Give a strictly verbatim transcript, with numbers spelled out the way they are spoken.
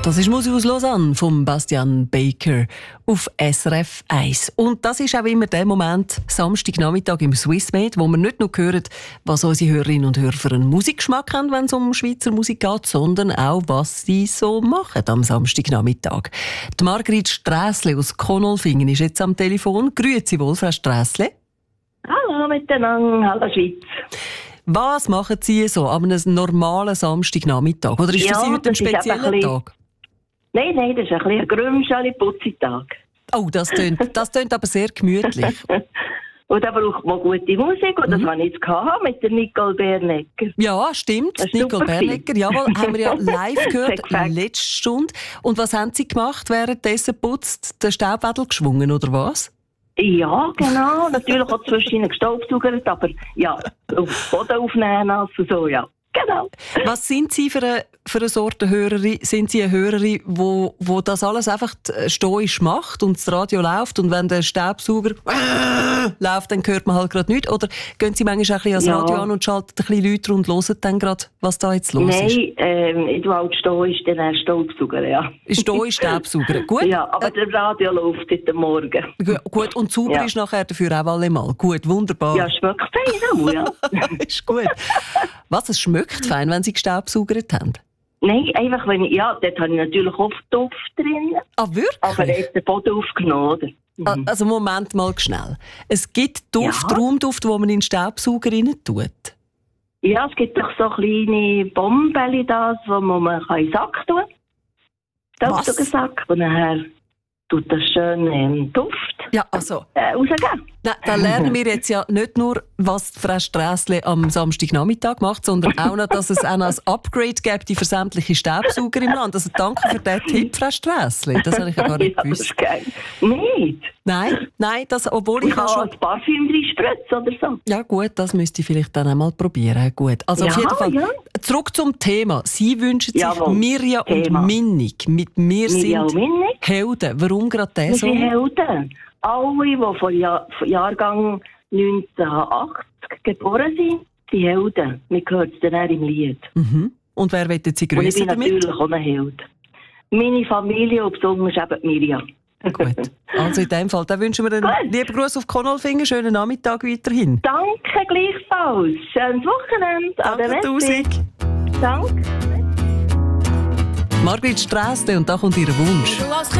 Das ist Musik aus Lausanne von Bastian Baker auf S R F eins. Und das ist auch immer der Moment, Samstagnachmittag im Swissmade, wo wir nicht nur hören, was unsere Hörerinnen und Hörer für einen Musikgeschmack haben, wenn es um Schweizer Musik geht, sondern auch, was sie so machen am Samstagnachmittag. Die Margrit Strässle aus Konolfingen ist jetzt am Telefon. Grüezi wohl, Frau Strässle. Hallo miteinander, hallo Schweiz. Was machen Sie so an einem normalen Samstagnachmittag? Oder ist ja, für Sie heute ein spezieller ein Tag? Nein, nein, das ist ein bisschen ein grümschali Putzitag. Oh, das tönt, das tönt aber sehr gemütlich. Und da braucht man gute Musik, und das Mhm. habe ich jetzt gehabt mit der Nicole Bernecker. Ja, stimmt. Das ist Nicole super Bernecker, jawohl, haben wir ja live gehört, Perfekt. letzte Stunde. Und was haben Sie gemacht, währenddessen putzt? Den Staubwedel geschwungen, oder was? Ja, genau. Natürlich auch zwischen gestaubsaugert, aber ja, auf den Boden aufnehmen, also so, ja. Genau. Was sind Sie für eine, für eine Sorte Hörerin? Sind Sie eine Hörerin, wo, wo das alles einfach stoisch macht und das Radio läuft und wenn der Staubsauger läuft, dann hört man halt gerade nichts? Oder gehen Sie manchmal auch ein bisschen ans Ja. Radio an und schalten ein bisschen lauter und hören dann gerade, was da jetzt los ist? Nein, ähm, ich tue halt stehen, ist dann ein Staubsauger, ja. Stoisch Staubsauger. Gut. Ja, aber der Radio läuft heute Morgen. Gu- Gut, und sauber Ja. ist nachher dafür auch allemal. Gut, wunderbar. Ja, schmeckt fein auch, ja. ist gut. Was, es schmeckt fein, wenn Sie gestaubsaugert haben? Nein, einfach wenn ich, ja, dort habe ich natürlich oft Duft drin, Ah, wirklich? aber er hat den Boden aufgenommen, oder? Ah, Also Moment mal schnell. Es gibt Duft, Ja. Raumduft, wo man in den Staubsauger rein tut. Ja, es gibt doch so kleine Bomben, das, wo man kann in den Sack tun kann. Was? Staubsaugersack. Und nachher tut das schön ähm, Duft Ja, also, äh, rausgeben. nein, da lernen wir jetzt ja nicht nur, was die Frau Strässle am Samstagnachmittag macht, sondern auch noch, dass es auch noch ein Upgrade gibt für sämtliche Staubsauger im Land. Also danke für diesen Tipp, Frau Strässle. Das habe ich ja gar nicht Ja, das gewusst. ist geil. Nicht? Nein, nein, das, obwohl Ich ich auch kann schon... ein Parfüm reinspritzen oder so. Ja gut, das müsste ich vielleicht dann einmal probieren. Gut. Also auf Ja, jeden Fall, ja. zurück zum Thema. Sie wünschen sich Jawohl. Mirja und Thema. Minnig. Mit mir Mirja sind und Minnig. Helden. Warum gerade der Wir sind Song? Helden. Alle, die von Jahr, von Jahrgang neunzehnhundertachtzig geboren sind, sind Helden. Wir hören es dann auch im Lied. Mhm. Und wer wollte Sie Und ich grüßen bin damit? natürlich auch ein Held. Meine Familie und besonders eben die Mirja. Gut. Also in dem Fall, dann wünschen wir einen Gut. lieben Gruß auf Konolfingen. Schönen Nachmittag weiterhin. Danke gleichfalls. Schönes Wochenende. Danke Ade, tausend. Danke. Margrit Strässle, und da kommt Ihr Wunsch. Du als